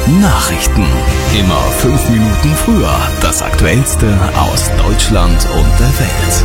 Nachrichten. Immer 5 Minuten früher. Das Aktuellste aus Deutschland und der Welt.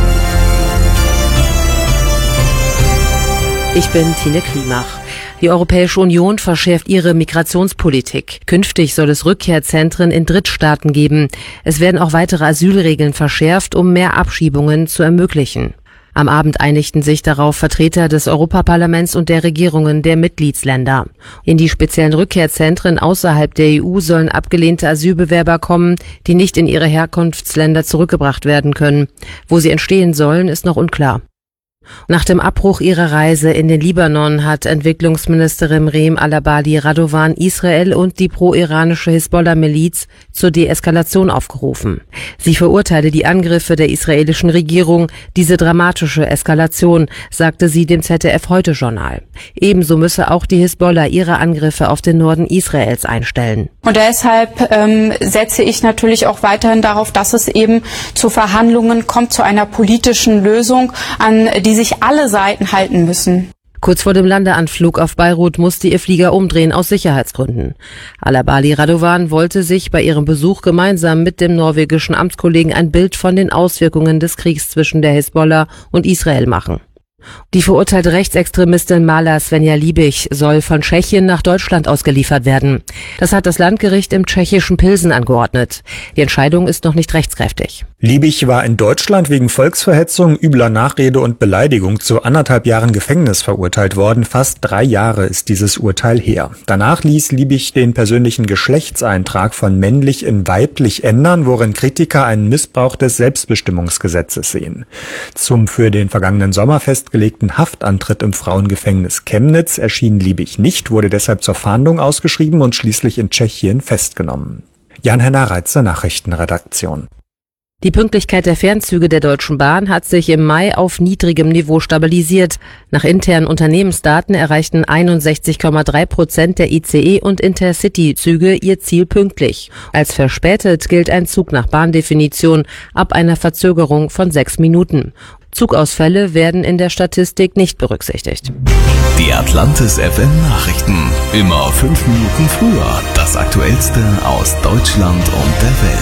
Ich bin Tine Klimach. Die Europäische Union verschärft ihre Migrationspolitik. Künftig soll es Rückkehrzentren in Drittstaaten geben. Es werden auch weitere Asylregeln verschärft, um mehr Abschiebungen zu ermöglichen. Am Abend einigten sich darauf Vertreter des Europaparlaments und der Regierungen der Mitgliedsländer. In die speziellen Rückkehrzentren außerhalb der EU sollen abgelehnte Asylbewerber kommen, die nicht in ihre Herkunftsländer zurückgebracht werden können. Wo sie entstehen sollen, ist noch unklar. Nach dem Abbruch ihrer Reise in den Libanon hat Entwicklungsministerin Reem Al-Abadi Radovan Israel und die pro-iranische Hisbollah-Miliz zur Deeskalation aufgerufen. Sie verurteile die Angriffe der israelischen Regierung, diese dramatische Eskalation, sagte sie dem ZDF-Heute-Journal. Ebenso müsse auch die Hisbollah ihre Angriffe auf den Norden Israels einstellen. Und deshalb setze ich natürlich auch weiterhin darauf, dass es eben zu Verhandlungen kommt, zu einer politischen Lösung, an die sich alle Seiten halten müssen. Kurz vor dem Landeanflug auf Beirut musste ihr Flieger umdrehen aus Sicherheitsgründen. Al-Abadi Radovan wollte sich bei ihrem Besuch gemeinsam mit dem norwegischen Amtskollegen ein Bild von den Auswirkungen des Kriegs zwischen der Hisbollah und Israel machen. Die verurteilte Rechtsextremistin Mala Svenja Liebig soll von Tschechien nach Deutschland ausgeliefert werden. Das hat das Landgericht im tschechischen Pilsen angeordnet. Die Entscheidung ist noch nicht rechtskräftig. Liebig war in Deutschland wegen Volksverhetzung, übler Nachrede und Beleidigung zu 1,5 Jahren Gefängnis verurteilt worden. Fast 3 Jahre ist dieses Urteil her. Danach ließ Liebig den persönlichen Geschlechtseintrag von männlich in weiblich ändern, worin Kritiker einen Missbrauch des Selbstbestimmungsgesetzes sehen. Zum für den vergangenen Sommer festgelegten Haftantritt im Frauengefängnis Chemnitz erschien Liebig nicht, wurde deshalb zur Fahndung ausgeschrieben und schließlich in Tschechien festgenommen. Jan-Henner Reitzer, Nachrichtenredaktion. Die Pünktlichkeit der Fernzüge der Deutschen Bahn hat sich im Mai auf niedrigem Niveau stabilisiert. Nach internen Unternehmensdaten erreichten 61,3% der ICE- und Intercity-Züge ihr Ziel pünktlich. Als verspätet gilt ein Zug nach Bahndefinition ab einer Verzögerung von 6 Minuten. Zugausfälle werden in der Statistik nicht berücksichtigt. Die Atlantis FM Nachrichten. Immer 5 Minuten früher. Das Aktuellste aus Deutschland und der Welt.